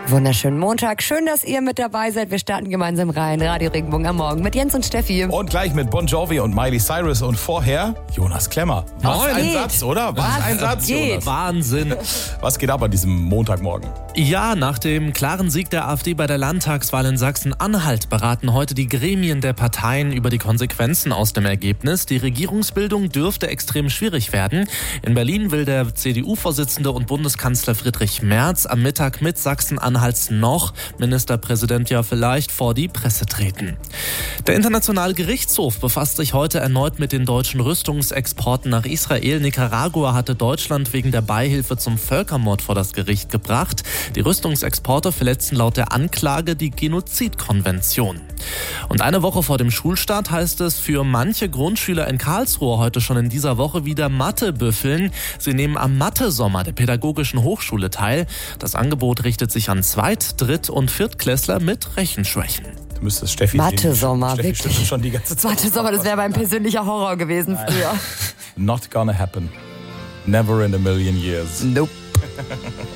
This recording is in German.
Wunderschönen Montag. Schön, dass ihr mit dabei seid. Wir starten gemeinsam rein. Radio Regenbogen am Morgen mit Jens und Steffi. Und gleich mit Bon Jovi und Miley Cyrus und vorher Jonas Klemmer. Was ein Satz, oder? Was ein Satz, Jonas. Wahnsinn. Was geht ab an diesem Montagmorgen? Ja, nach dem klaren Sieg der AfD bei der Landtagswahl in Sachsen-Anhalt beraten heute die Gremien der Parteien über die Konsequenzen aus dem Ergebnis. Die Regierungsbildung dürfte extrem schwierig werden. In Berlin will der CDU-Vorsitzende und Bundeskanzler Friedrich Merz am Mittag mit Sachsen-Anhalts noch Ministerpräsident ja vielleicht vor die Presse treten. Der Internationale Gerichtshof befasst sich heute erneut mit den deutschen Rüstungsexporten nach Israel. Nicaragua hatte Deutschland wegen der Beihilfe zum Völkermord vor das Gericht gebracht. Die Rüstungsexporte verletzen laut der Anklage die Genozidkonvention. Und eine Woche vor dem Schulstart heißt es für manche Grundschüler in Karlsruhe heute schon in dieser Woche wieder Mathe büffeln. Sie nehmen am Mathe-Sommer der Pädagogischen Hochschule teil. Das Angebot richtet sich an Zweit-, Dritt- und Viertklässler mit Rechenschwächen. Du müsstest Steffi Mathe-Sommer, Steffi wirklich. stimmt schon die ganze Zeit. Mathe-Sommer, das wäre mein persönlicher Horror gewesen früher. Not gonna happen. Never in a million years. Nope.